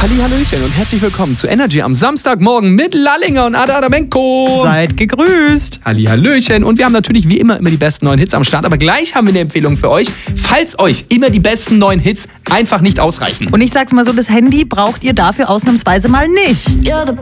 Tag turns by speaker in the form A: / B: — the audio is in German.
A: Hallihallöchen und herzlich willkommen zu Energy am Samstagmorgen mit Lallinger und Ada Adamenko.
B: Seid gegrüßt.
A: Hallihallöchen. Und wir haben natürlich wie immer die besten neuen Hits am Start. Aber gleich haben wir eine Empfehlung für euch, falls euch immer die besten neuen Hits einfach nicht ausreichen.
B: Und ich sag's mal so, das Handy braucht ihr dafür ausnahmsweise mal nicht.
C: You're the